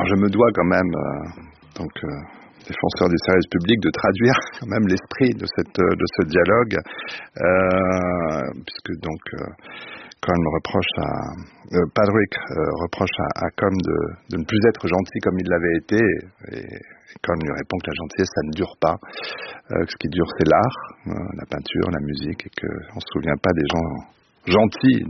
je me dois quand même, défenseur du service public, de traduire quand même l'esprit de ce dialogue, puisque donc Colm reproche Padrick reproche à Colm de ne plus être gentil comme il l'avait été, et Colm lui répond que la gentillesse ça ne dure pas, que ce qui dure c'est l'art, la peinture, la musique, et qu'on ne se souvient pas des gens gentils